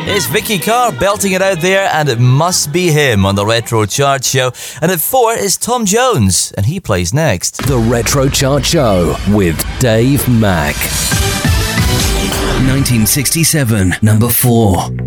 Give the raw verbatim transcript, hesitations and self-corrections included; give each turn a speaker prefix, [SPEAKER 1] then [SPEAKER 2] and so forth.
[SPEAKER 1] It's Vicky Carr belting it out there, and it must be him on the Retro Chart Show. And at four is Tom Jones, and he plays next.
[SPEAKER 2] The Retro Chart Show with Dave Mack. nineteen sixty-seven, number four.